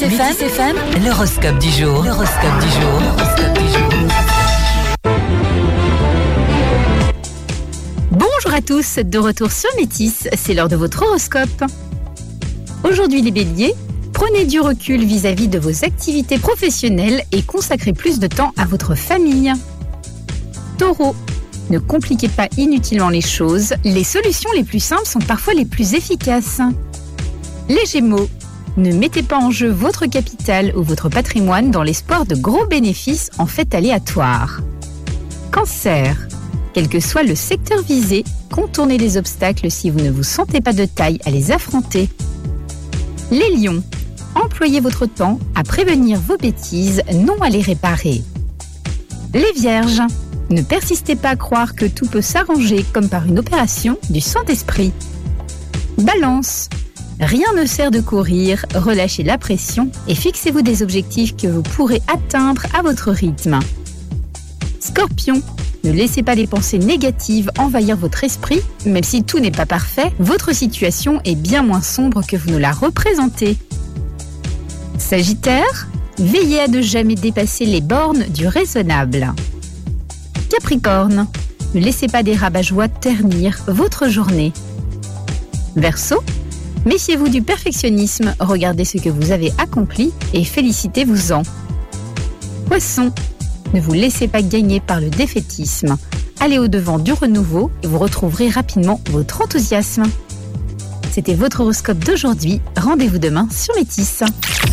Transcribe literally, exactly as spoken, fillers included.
F M, Métis F M, l'horoscope du jour. L'horoscope du jour. L'horoscope du jour. Bonjour à tous, de retour sur Métis, c'est l'heure de votre horoscope. Aujourd'hui les béliers, prenez du recul vis-à-vis de vos activités professionnelles et consacrez plus de temps à votre famille. Taureau, ne compliquez pas inutilement les choses, les solutions les plus simples sont parfois les plus efficaces. Les Gémeaux, ne mettez pas en jeu votre capital ou votre patrimoine dans l'espoir de gros bénéfices en fait aléatoires. Cancer, quel que soit le secteur visé, contournez les obstacles si vous ne vous sentez pas de taille à les affronter. Les Lions, employez votre temps à prévenir vos bêtises, non à les réparer. Les Vierges, ne persistez pas à croire que tout peut s'arranger comme par une opération du Saint-Esprit. Balance, rien ne sert de courir, relâchez la pression et fixez-vous des objectifs que vous pourrez atteindre à votre rythme. Scorpion, ne laissez pas les pensées négatives envahir votre esprit, même si tout n'est pas parfait, votre situation est bien moins sombre que vous ne la représentez. Sagittaire, veillez à ne jamais dépasser les bornes du raisonnable. Capricorne, ne laissez pas des rabat-joie ternir votre journée. Verseau, méfiez-vous du perfectionnisme, regardez ce que vous avez accompli et félicitez-vous-en. Poisson, ne vous laissez pas gagner par le défaitisme. Allez au-devant du renouveau et vous retrouverez rapidement votre enthousiasme. C'était votre horoscope d'aujourd'hui. Rendez-vous demain sur Métis.